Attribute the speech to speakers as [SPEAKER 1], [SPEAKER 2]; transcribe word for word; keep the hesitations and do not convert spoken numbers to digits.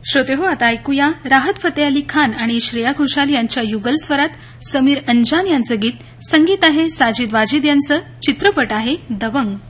[SPEAKER 1] श्रोते हो, आता ऐकूया राहत फतेह अली खान आणि श्रेया घोषाल यांच्या युगल स्वरात समीर अंजान यांचं गीत. संगीत आहे साजिद वाजिद यांचं. चित्रपट आहे दबंग.